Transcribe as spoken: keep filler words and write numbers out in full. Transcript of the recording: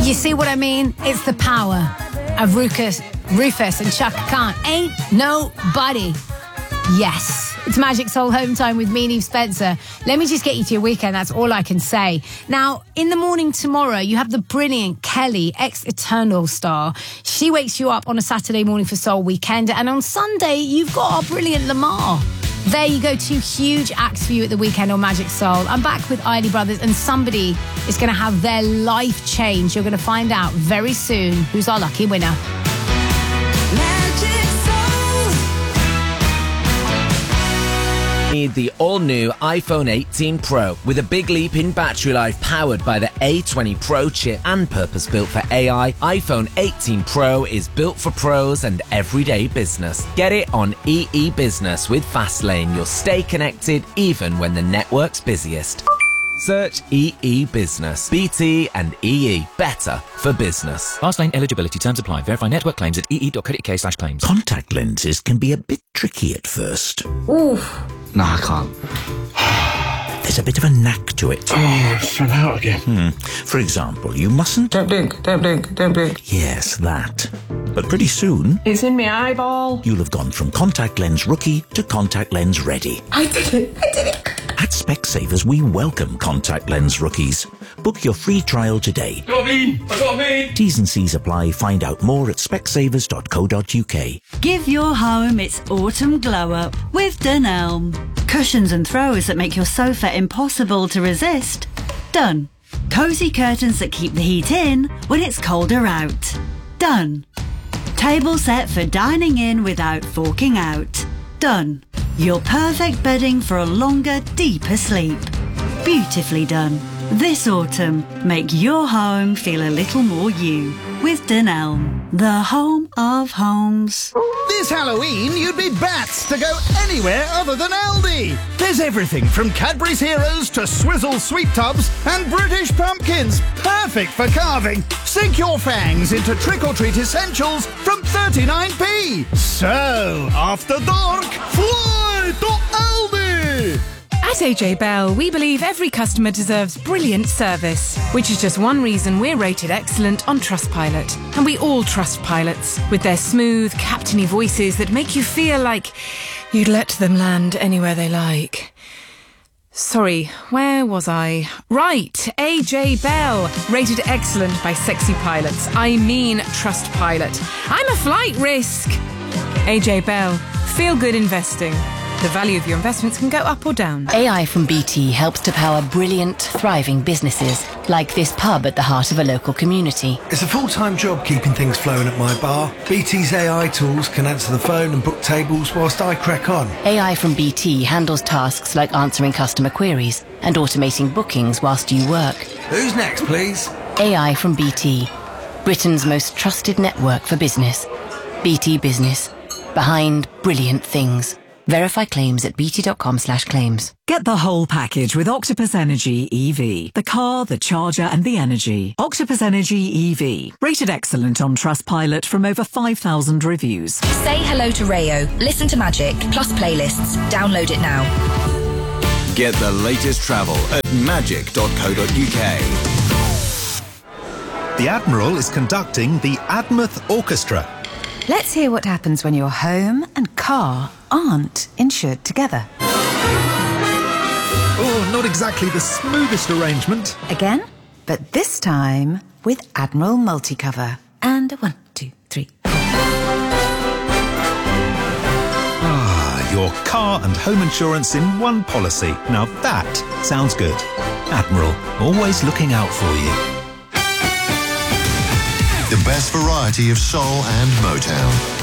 You see what I mean? It's the power of Rufus, Rufus and Chaka Khan. Ain't nobody. Yes. It's Magic Soul Home Time with me, Neve Spencer. Let me just get you to your weekend. That's all I can say. Now, in the morning tomorrow, you have the brilliant Kelly, ex-Eternal star. She wakes you up on a Saturday morning for Soul Weekend. And on Sunday, you've got our brilliant Lamar. There you go, two huge acts for you at the weekend on Magic Soul. I'm back with Eiley Brothers, and somebody is going to have their life change. You're going to find out very soon who's our lucky winner. Magic Need the all-new iPhone eighteen Pro with a big leap in battery life powered by the A twenty Pro chip and purpose-built for A I. iPhone eighteen Pro is built for pros and everyday business. Get it on E E Business with Fastlane. You'll stay connected even when the network's busiest. Search E E Business. B T and E E. Better for business. Fastlane eligibility terms apply. Verify network claims at ee.co.uk slash claims. Contact lenses can be a bit tricky at first. Oof. No, I can't. There's a bit of a knack to it. Oh, it's fell out again. Hmm. For example, you mustn't... Don't blink, don't blink, don't blink. Yes, that. But pretty soon... It's in my eyeball. You'll have gone from contact lens rookie to contact lens ready. I did it, I did it. At Specsavers, we welcome contact lens rookies. Book your free trial today. Got me, I got me. T's and C's apply. Find out more at specsavers dot co dot uk. Give your home its autumn glow-up with Dunelm. Cushions and throws that make your sofa impossible to resist. Done. Cosy curtains that keep the heat in when it's colder out. Done. Table set for dining in without forking out. Done. Your perfect bedding for a longer, deeper sleep. Beautifully done. This autumn, make your home feel a little more you with Dunelm, the home of homes. This Halloween, you'd be bats to go anywhere other than Aldi. There's everything from Cadbury's Heroes to Swizzle Sweet Tubs and British pumpkins. Perfect for carving. Sink your fangs into trick-or-treat essentials from thirty-nine p. So, after dark, fly to Aldi! At A J Bell, we believe every customer deserves brilliant service, which is just one reason we're rated excellent on Trustpilot. And we all trust pilots, with their smooth, captainy voices that make you feel like you'd let them land anywhere they like. Sorry, where was I? Right, A J Bell, rated excellent by sexy pilots. I mean Trustpilot. I'm a flight risk. A J Bell, feel good investing. The value of your investments can go up or down. A I from B T helps to power brilliant, thriving businesses, like this pub at the heart of a local community. It's a full-time job keeping things flowing at my bar. B T's A I tools can answer the phone and book tables whilst I crack on. A I from B T handles tasks like answering customer queries and automating bookings whilst you work. Who's next, please? A I from B T, Britain's most trusted network for business. B T Business, behind brilliant things. Verify claims at bt.com slash claims. Get the whole package with Octopus Energy E V. The car, the charger and the energy. Octopus Energy E V. Rated excellent on Trustpilot from over five thousand reviews. Say hello to Rayo. Listen to Magic, plus playlists. Download it now. Get the latest travel at magic dot co dot uk. The Admiral is conducting the Admouth Orchestra. Let's hear what happens when your home and car aren't insured together. Oh, not exactly the smoothest arrangement. Again, but this time with Admiral Multicover. And a one, two, three. Ah, your car and home insurance in one policy. Now that sounds good. Admiral, always looking out for you. The best variety of soul and Motown.